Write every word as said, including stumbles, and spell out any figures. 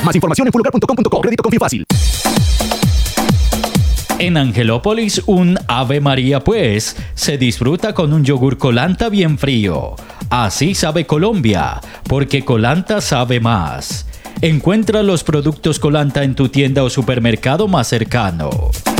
Más información en full lugar punto com punto co. Crédito Confío Fácil. En Angelópolis, un Ave María pues se disfruta con un yogur Colanta bien frío. Así sabe Colombia, porque Colanta sabe más. Encuentra los productos Colanta en tu tienda o supermercado más cercano.